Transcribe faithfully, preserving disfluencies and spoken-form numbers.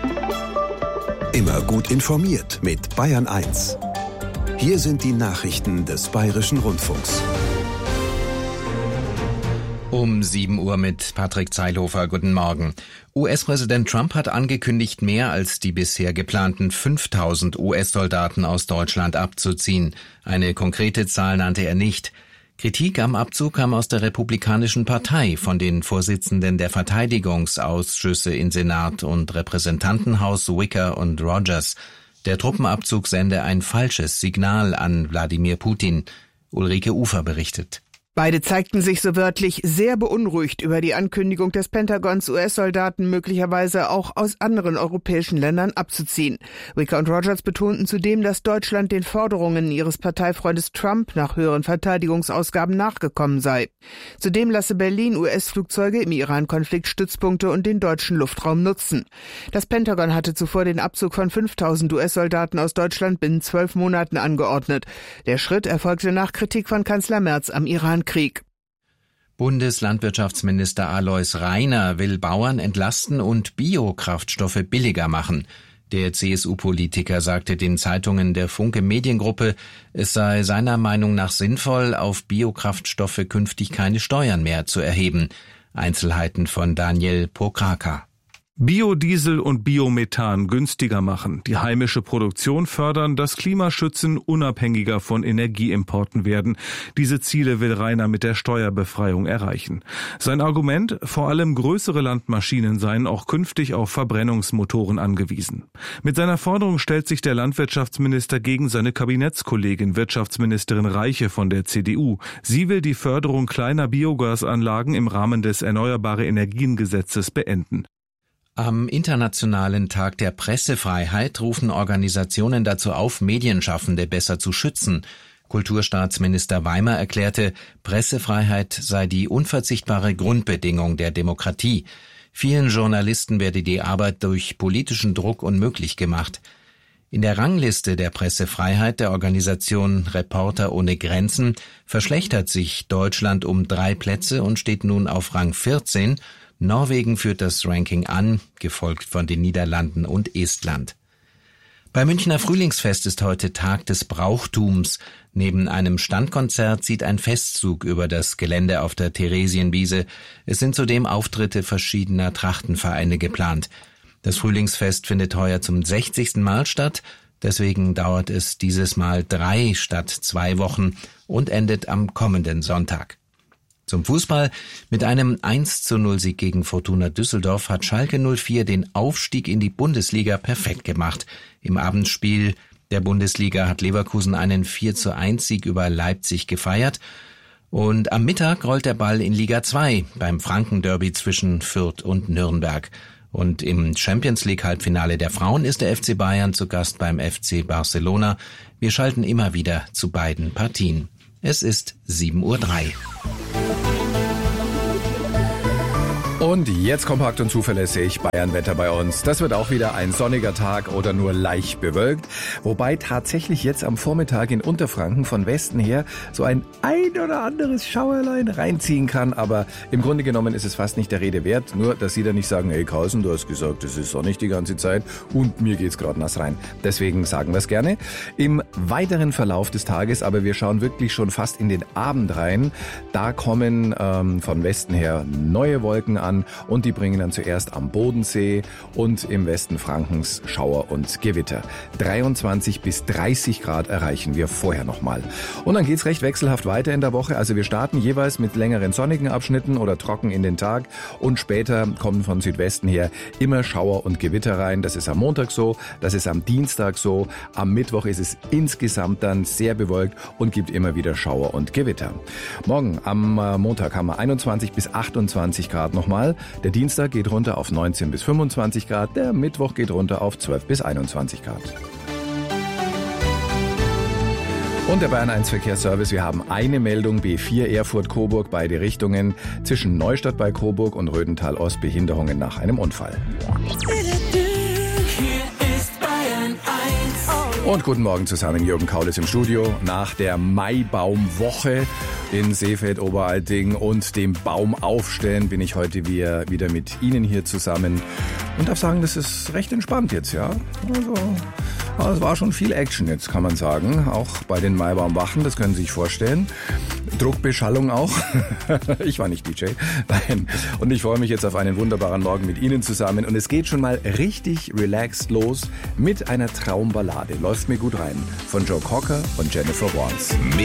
Immer gut informiert mit Bayern eins. Hier sind die Nachrichten des Bayerischen Rundfunks. Um sieben Uhr mit Patrick Zeilhofer. Guten Morgen. U S-Präsident Trump hat angekündigt, mehr als die bisher geplanten fünftausend U S-Soldaten aus Deutschland abzuziehen. Eine konkrete Zahl nannte er nicht. Kritik am Abzug kam aus der Republikanischen Partei, von den Vorsitzenden der Verteidigungsausschüsse in Senat und Repräsentantenhaus Wicker und Rogers. Der Truppenabzug sende ein falsches Signal an Wladimir Putin. Ulrike Ufer berichtet. Beide zeigten sich so wörtlich sehr beunruhigt über die Ankündigung des Pentagons, U S-Soldaten möglicherweise auch aus anderen europäischen Ländern abzuziehen. Wicker und Rogers betonten zudem, dass Deutschland den Forderungen ihres Parteifreundes Trump nach höheren Verteidigungsausgaben nachgekommen sei. Zudem lasse Berlin U S-Flugzeuge im Iran-Konflikt Stützpunkte und den deutschen Luftraum nutzen. Das Pentagon hatte zuvor den Abzug von fünftausend U S-Soldaten aus Deutschland binnen zwölf Monaten angeordnet. Der Schritt erfolgte nach Kritik von Kanzler Merz am Iran. Krieg. Bundeslandwirtschaftsminister Alois Rainer will Bauern entlasten und Biokraftstoffe billiger machen. Der C S U-Politiker sagte den Zeitungen der Funke Mediengruppe, es sei seiner Meinung nach sinnvoll, auf Biokraftstoffe künftig keine Steuern mehr zu erheben. Einzelheiten von Daniel Pokraka. Biodiesel und Biomethan günstiger machen, die heimische Produktion fördern, das Klima schützen, unabhängiger von Energieimporten werden. Diese Ziele will Rainer mit der Steuerbefreiung erreichen. Sein Argument, vor allem größere Landmaschinen seien auch künftig auf Verbrennungsmotoren angewiesen. Mit seiner Forderung stellt sich der Landwirtschaftsminister gegen seine Kabinettskollegin Wirtschaftsministerin Reiche von der C D U. Sie will die Förderung kleiner Biogasanlagen im Rahmen des Erneuerbare Energien Gesetzes beenden. Am Internationalen Tag der Pressefreiheit rufen Organisationen dazu auf, Medienschaffende besser zu schützen. Kulturstaatsminister Weimer erklärte, Pressefreiheit sei die unverzichtbare Grundbedingung der Demokratie. Vielen Journalisten werde die Arbeit durch politischen Druck unmöglich gemacht. In der Rangliste der Pressefreiheit der Organisation Reporter ohne Grenzen verschlechtert sich Deutschland um drei Plätze und steht nun auf Rang vierzehn. Norwegen führt das Ranking an, gefolgt von den Niederlanden und Estland. Beim Münchner Frühlingsfest ist heute Tag des Brauchtums. Neben einem Standkonzert zieht ein Festzug über das Gelände auf der Theresienwiese. Es sind zudem Auftritte verschiedener Trachtenvereine geplant. Das Frühlingsfest findet heuer zum sechzigsten Mal statt. Deswegen dauert es dieses Mal drei statt zwei Wochen und endet am kommenden Sonntag. Zum Fußball. Mit einem eins zu null Sieg gegen Fortuna Düsseldorf hat Schalke null vier den Aufstieg in die Bundesliga perfekt gemacht. Im Abendspiel der Bundesliga hat Leverkusen einen vier zu eins Sieg über Leipzig gefeiert. Und am Mittag rollt der Ball in Liga zwei beim Franken-Derby zwischen Fürth und Nürnberg. Und im Champions-League-Halbfinale der Frauen ist der F C Bayern zu Gast beim F C Barcelona. Wir schalten immer wieder zu beiden Partien. Es ist sieben Uhr drei. Und jetzt kompakt und zuverlässig Bayern-Wetter bei uns. Das wird auch wieder ein sonniger Tag oder nur leicht bewölkt. Wobei tatsächlich jetzt am Vormittag in Unterfranken von Westen her so ein ein oder anderes Schauerlein reinziehen kann. Aber im Grunde genommen ist es fast nicht der Rede wert. Nur, dass Sie da nicht sagen, hey Carlsen, du hast gesagt, es ist sonnig die ganze Zeit und mir geht's gerade nass rein. Deswegen sagen wir es gerne. Im weiteren Verlauf des Tages, aber wir schauen wirklich schon fast in den Abend rein. Da kommen ähm, von Westen her neue Wolken an. Und die bringen dann zuerst am Bodensee und im Westen Frankens Schauer und Gewitter. dreiundzwanzig bis dreißig Grad erreichen wir vorher nochmal. Und dann geht's recht wechselhaft weiter in der Woche. Also wir starten jeweils mit längeren sonnigen Abschnitten oder trocken in den Tag. Und später kommen von Südwesten her immer Schauer und Gewitter rein. Das ist am Montag so, das ist am Dienstag so. Am Mittwoch ist es insgesamt dann sehr bewölkt und gibt immer wieder Schauer und Gewitter. Morgen am Montag haben wir einundzwanzig bis achtundzwanzig Grad nochmal. Der Dienstag geht runter auf neunzehn bis fünfundzwanzig Grad, der Mittwoch geht runter auf zwölf bis einundzwanzig Grad. Und der Bayern eins Verkehrsservice, wir haben eine Meldung, B vier Erfurt-Coburg, beide Richtungen, zwischen Neustadt bei Coburg und Rödental Ost, Behinderungen nach einem Unfall. Und guten Morgen zusammen, Jürgen Kaul ist im Studio nach der Maibaumwoche. in Seefeld-Oberalting und dem Baum aufstellen bin ich heute wieder, wieder mit Ihnen hier zusammen und darf sagen, das ist recht entspannt jetzt, ja. Also, es war schon viel Action jetzt, kann man sagen, auch bei den Maibaumwachen, das können Sie sich vorstellen. Druckbeschallung auch. Ich war nicht D J, nein. Und ich freue mich jetzt auf einen wunderbaren Morgen mit Ihnen zusammen und es geht schon mal richtig relaxed los mit einer Traumballade. Läuft mir gut rein. Von Joe Cocker und Jennifer Warnes.